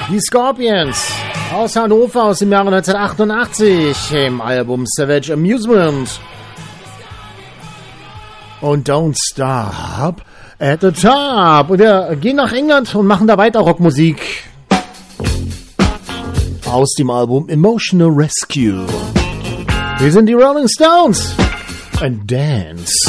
Die Scorpions aus Hannover aus dem Jahre 1988 im Album Savage Amusement. Und Don't Stop at the Top. Und wir gehen nach England und machen da weiter Rockmusik. Aus dem Album Emotional Rescue. Wir sind die Rolling Stones. And Dance.